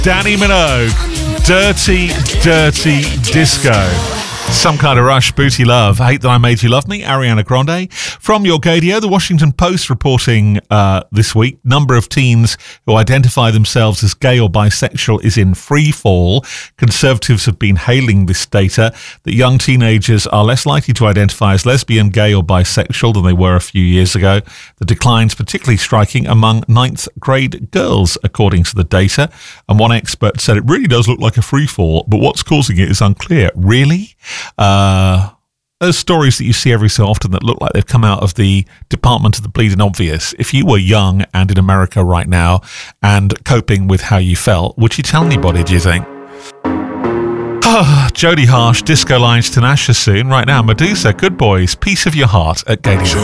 Danny Minogue, Dirty, Dirty Disco. Some Kind of Rush, Booty Love, Hate That I Made You Love Me, Ariana Grande. From your Gadio, the Washington Post reporting this week, number of teens who identify themselves as gay or bisexual is in free fall. Conservatives have been hailing this data, that young teenagers are less likely to identify as lesbian, gay or bisexual than they were a few years ago. The decline's particularly striking among 9th grade girls, according to the data. And one expert said it really does look like a free fall, but what's causing it is unclear. Really? Those stories that you see every so often that look like they've come out of the Department of the Bleeding Obvious. If you were young and in America right now and coping with how you felt, would you tell anybody, do you think? Jodie Harsh, Disco Lines, Tinashe soon. Right now, Medusa, Good Boys, Piece of Your Heart at Gadio.